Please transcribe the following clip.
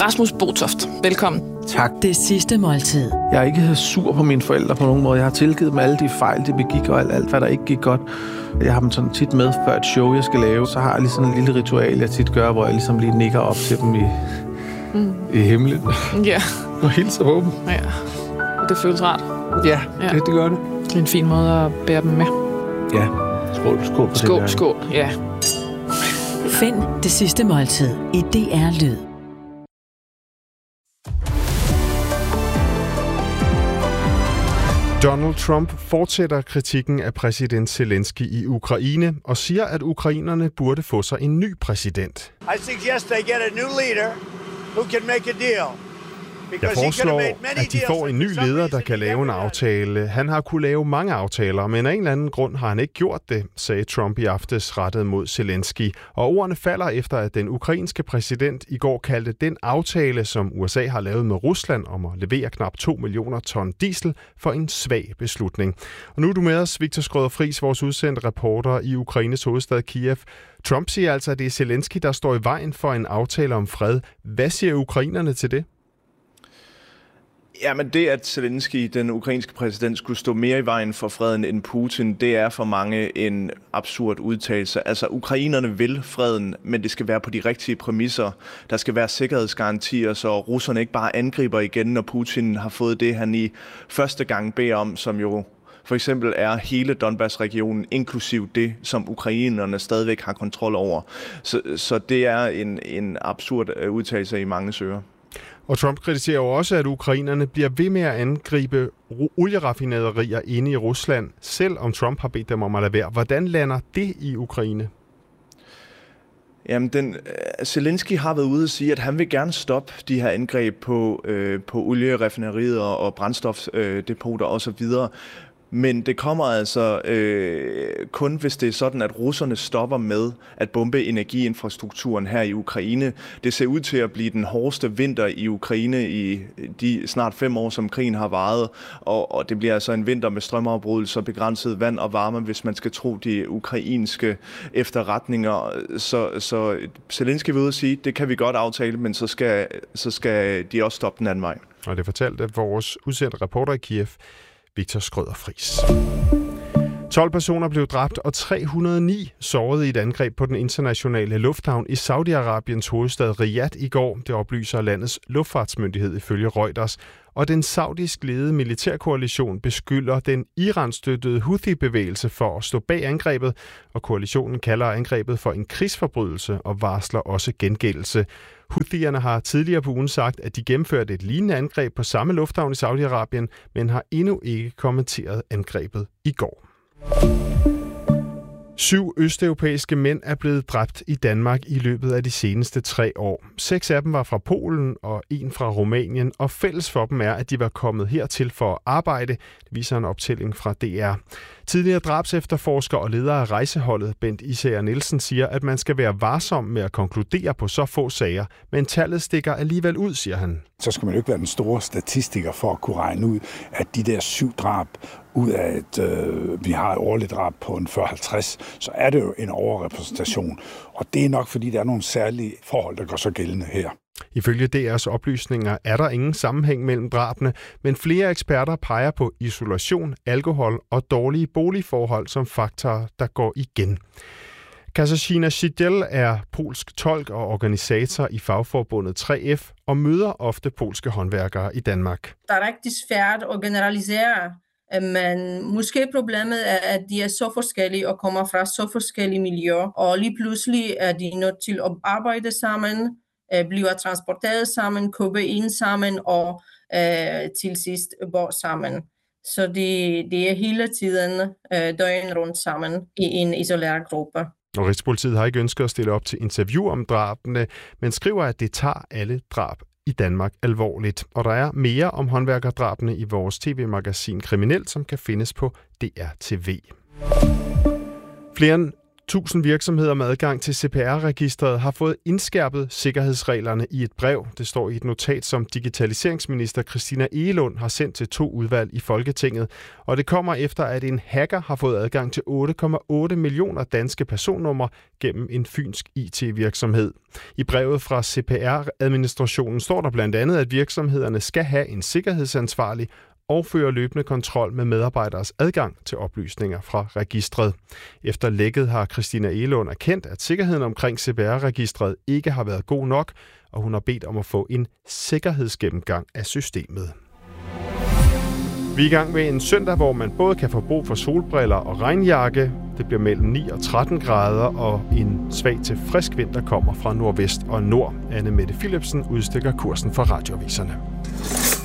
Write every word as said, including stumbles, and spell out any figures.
Rasmus Botoft, velkommen. Tak. Det sidste måltid. Jeg er ikke sur på mine forældre på nogen måde. Jeg har tilgivet dem alle de fejl, de begik, og alt, alt hvad der ikke gik godt. Jeg har dem sådan tit med før et show, jeg skal lave. Så har jeg lige sådan en lille ritual, jeg tit gør, hvor jeg ligesom lige nikker op til dem i, mm. i himlen. Ja. Og hilser på dem. Ja. Det føles rart. Ja, ja. Det, det gør det. Det er en fin måde at bære dem med. Ja. Skål, skål på skål, det. Skål, skål, ja. Find Det sidste måltid i D R Lyd. Donald Trump fortsætter kritikken af præsident Zelensky i Ukraine og siger, at ukrainerne burde få sig en ny præsident. I suggest they get a new leader who can make a deal. Jeg foreslår, at de får en ny leder, der kan lave en aftale. Han har kunnet lave mange aftaler, men af en eller anden grund har han ikke gjort det, sagde Trump i aftes rettet mod Zelensky. Og ordene falder efter, at den ukrainske præsident i går kaldte den aftale, som U S A har lavet med Rusland om at levere knap to millioner ton diesel, for en svag beslutning. Og nu er du med os, Victor Skrøder-Friis, vores udsendte reporter i Ukraines hovedstad Kiev. Trump siger altså, at det er Zelensky, der står i vejen for en aftale om fred. Hvad siger ukrainerne til det? Ja, men det, at Zelensky, den ukrainske præsident, skulle stå mere i vejen for freden end Putin, det er for mange en absurd udtalelse. Altså, ukrainerne vil freden, men det skal være på de rigtige præmisser. Der skal være sikkerhedsgarantier, så russerne ikke bare angriber igen, når Putin har fået det, han i første gang beder om, som jo for eksempel er hele Donbass-regionen, inklusiv det, som ukrainerne stadigvæk har kontrol over. Så, så det er en, en absurd udtalelse i mange søger. Og Trump kritiserer jo også, at ukrainerne bliver ved med at angribe olieraffinaderier inde i Rusland, selvom Trump har bedt dem om at lade være. Hvordan lander det i Ukraine? Jamen, den, Zelensky har været ude og sige, at han vil gerne stoppe de her angreb på, øh, på olieraffinaderier og brændstofdepoter øh, osv., men det kommer altså øh, kun, hvis det er sådan, at russerne stopper med at bombe energiinfrastrukturen her i Ukraine. Det ser ud til at blive den hårdeste vinter i Ukraine i de snart fem år, som krigen har varet. Og, og det bliver altså en vinter med strømafbrydelser, begrænset vand og varme, hvis man skal tro de ukrainske efterretninger. Så, så Zelensky vil ud og sige, det kan vi godt aftale, men så skal, så skal de også stoppe den anden vej. Og det fortalte vores udsendte reporter i Kiev, Victor Skrøder-Friis. tolv personer blev dræbt og tre hundrede og ni såret i et angreb på den internationale lufthavn i Saudi-Arabiens hovedstad Riyadh i går. Det oplyser landets luftfartsmyndighed ifølge Reuters. Og den saudisk ledede militærkoalition beskylder den Iran-støttede Houthi-bevægelse for at stå bag angrebet, og koalitionen kalder angrebet for en krigsforbrydelse og varsler også gengældelse. Houthierne har tidligere på ugen sagt, at de gennemførte et lignende angreb på samme lufthavn i Saudi-Arabien, men har endnu ikke kommenteret angrebet i går. Syv østeuropæiske mænd er blevet dræbt i Danmark i løbet af de seneste tre år. Seks af dem var fra Polen og en fra Rumænien, og fælles for dem er, at de var kommet hertil for at arbejde. Det viser en optælling fra D R. Tidligere drabsefterforsker og leder af rejseholdet, Bent Isager Nielsen, siger, at man skal være varsom med at konkludere på så få sager, men tallet stikker alligevel ud, siger han. Så skal man jo ikke være den store statistiker for at kunne regne ud, at de der syv drab ud af et, øh, vi har et årligt drab på en fyrre halvtreds, så er det jo en overrepræsentation. Og det er nok, fordi der er nogle særlige forhold, der går så gældende her. Ifølge D R's oplysninger er der ingen sammenhæng mellem drabene, men flere eksperter peger på isolation, alkohol og dårlige boligforhold som faktorer, der går igen. Katarzyna Siedel er polsk tolk og organisator i fagforbundet tre F og møder ofte polske håndværkere i Danmark. Det er rigtig svært at generalisere, men måske problemet er, at de er så forskellige og kommer fra så forskellige miljøer, og lige pludselig er de nødt til at arbejde sammen, bliver transporteret sammen, købe ind sammen og øh, til sidst bor sammen. Så de, de er hele tiden øh, døgn rundt sammen i en isoleret gruppe. Og Rigspolitiet har ikke ønsket at stille op til interview om drabene, men skriver, at det tager alle drab i Danmark alvorligt. Og der er mere om håndværkerdrabene i vores tv-magasin Kriminelt, som kan findes på D R T V. Flere end tusind virksomheder med adgang til C P R-registret har fået indskærpet sikkerhedsreglerne i et brev. Det står i et notat, som digitaliseringsminister Christina Egelund har sendt til to udvalg i Folketinget. Og det kommer efter, at en hacker har fået adgang til otte komma otte millioner danske personnumre gennem en fynsk I T-virksomhed. I brevet fra C P R-administrationen står der blandt andet, at virksomhederne skal have en sikkerhedsansvarlig og føre løbende kontrol med medarbejderes adgang til oplysninger fra registret. Efter lækket har Christina Egelund erkendt, at sikkerheden omkring C P R-registret ikke har været god nok, og hun har bedt om at få en sikkerhedsgennemgang af systemet. Vi er i gang med en søndag, hvor man både kan få brug for solbriller og regnjakke. Det bliver mellem ni og tretten grader, og en svag til frisk vind, der kommer fra nordvest og nord. Anne Mette Philipsen udstikker kursen for radioaviserne.